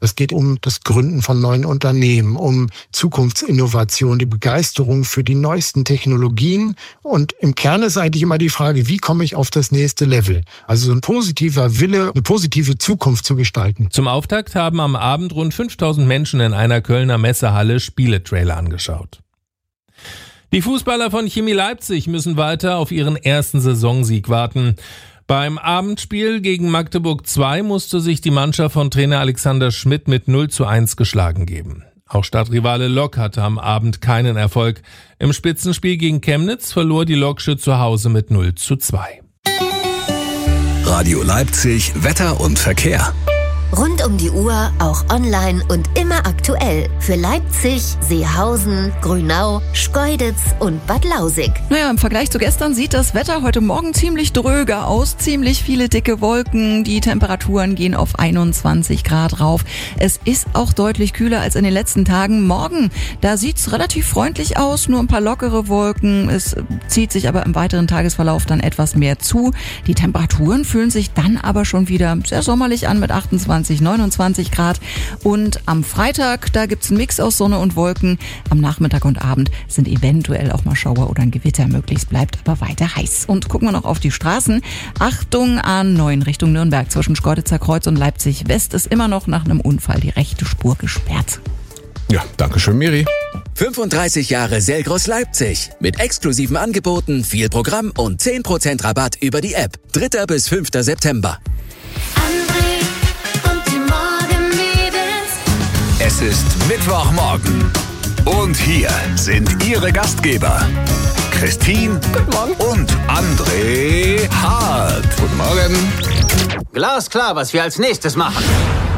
Es geht um das Gründen von neuen Unternehmen, um Zukunftsinnovation, die Begeisterung für die neuesten Technologien. Und im Kern ist eigentlich immer die Frage, wie komme ich auf das nächste Level? Also so ein positiver Wille, eine positive Zukunft zu gestalten. Zum Auftakt haben am Abend rund 5000 Menschen in einer Kölner Messehalle Spieletrailer angeschaut. Die Fußballer von Chemie Leipzig müssen weiter auf ihren ersten Saisonsieg warten. Beim Abendspiel gegen Magdeburg 2 musste sich die Mannschaft von Trainer Alexander Schmidt mit 0:1 geschlagen geben. Auch Stadtrivale Lok hatte am Abend keinen Erfolg. Im Spitzenspiel gegen Chemnitz verlor die Loksche zu Hause mit 0:2. Radio Leipzig, Wetter und Verkehr. Rund um die Uhr, auch online und immer aktuell. Für Leipzig, Seehausen, Grünau, Schkeuditz und Bad Lausick. Naja, im Vergleich zu gestern sieht das Wetter heute Morgen ziemlich dröge aus. Ziemlich viele dicke Wolken. Die Temperaturen gehen auf 21 Grad rauf. Es ist auch deutlich kühler als in den letzten Tagen. Morgen, da sieht's relativ freundlich aus. Nur ein paar lockere Wolken. Es zieht sich aber im weiteren Tagesverlauf dann etwas mehr zu. Die Temperaturen fühlen sich dann aber schon wieder sehr sommerlich an mit 28, 29 Grad. Und am Freitag, da gibt's einen Mix aus Sonne und Wolken. Am Nachmittag und Abend sind eventuell auch mal Schauer oder ein Gewitter möglich. Es bleibt aber weiter heiß. Und gucken wir noch auf die Straßen. Achtung, A9 Richtung Nürnberg zwischen Schkeuditzer Kreuz und Leipzig West ist immer noch nach einem Unfall die rechte Spur gesperrt. Ja, danke schön, Miri. 35 Jahre Selgros Leipzig. Mit exklusiven Angeboten, viel Programm und 10% Rabatt über die App. 3. bis 5. September. Es ist Mittwochmorgen. Und hier sind Ihre Gastgeber. Christine und André Hart. Guten Morgen. Glasklar, was wir als nächstes machen.